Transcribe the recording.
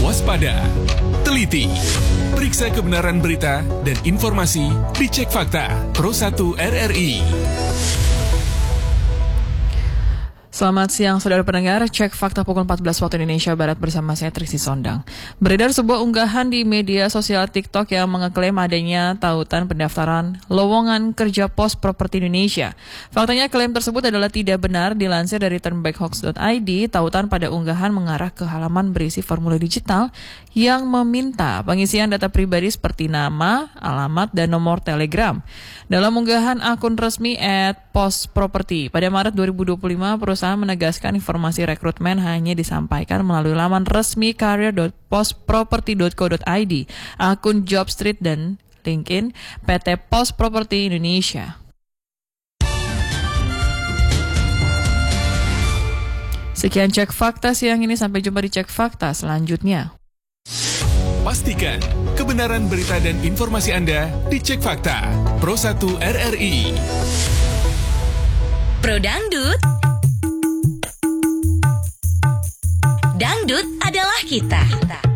waspada, teliti, periksa kebenaran berita dan informasi di Cek Fakta Pro 1 RRI. Selamat siang saudara pendengar, Cek Fakta pukul 14 waktu Indonesia Barat bersama saya Triksi Sondang. Beredar sebuah unggahan di media sosial TikTok yang mengeklaim adanya tautan pendaftaran lowongan kerja pos properti Indonesia. Faktanya klaim tersebut adalah tidak benar. Dilansir dari turnbackhoax.id, tautan pada unggahan mengarah ke halaman berisi formulir digital yang meminta pengisian data pribadi seperti nama, alamat, dan nomor telegram. Dalam unggahan akun resmi @postproperty pada Maret 2025, perusahaan menegaskan informasi rekrutmen hanya disampaikan melalui laman resmi career.postproperty.co.id, akun Jobstreet, dan LinkedIn PT Pos Properti Indonesia. Sekian Cek Fakta siang ini, sampai jumpa di Cek Fakta selanjutnya. Pastikan kebenaran berita dan informasi Anda di Cek Fakta Pro 1 RRI. Pro Dangdut. Dangdut adalah kita.